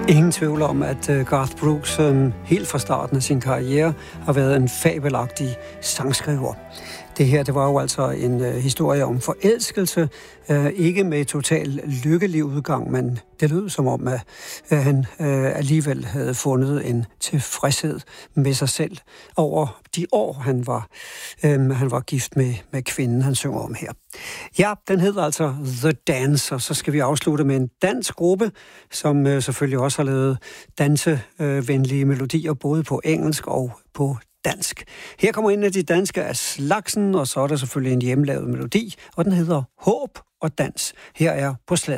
Ingen tvivl om, at Garth Brooks helt fra starten af sin karriere har været en fabelagtig sangskriver. Det her, det var jo altså en historie om forelskelse, ikke med total lykkelig udgang, men det lød som om, at han alligevel havde fundet en tilfredshed med sig selv over de år, han var gift med kvinden, han synger om her. Ja, den hedder altså The Dance, og så skal vi afslutte med en dansk gruppe, som selvfølgelig også har lavet dansevenlige melodier, både på engelsk og på dansk. Her kommer en af de danske af slagsen, og så er der selvfølgelig en hjemmelavet melodi, og den hedder Håb og Dans. Her er På Slaget.